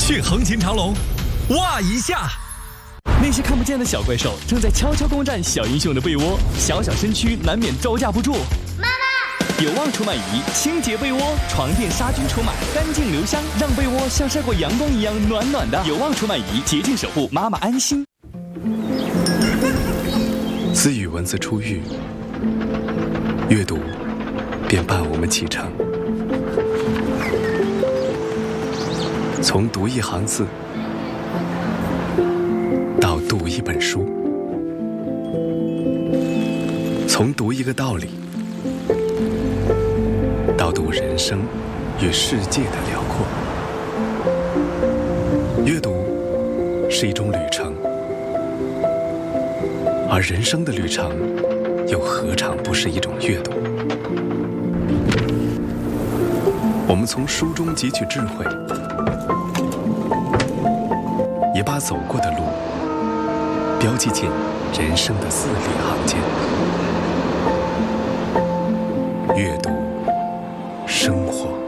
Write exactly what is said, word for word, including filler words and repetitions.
去横琴长龙，哇一下！那些看不见的小怪兽正在悄悄攻占小英雄的被窝，小小身躯难免招架不住。 妈妈， 有望除螨仪清洁被窝，床垫杀菌除螨，干净留香，让被窝像晒过阳光一样暖暖的。有望除螨仪洁净守护妈妈安心。 自语文字出狱，阅读便伴我们启程。从读一行字到读一本书，从读一个道理到读人生与世界的辽阔。阅读是一种旅程，而人生的旅程又何尝不是一种阅读？我们从书中汲取智慧，也把走过的路标记进人生的字里行间。阅读，生活。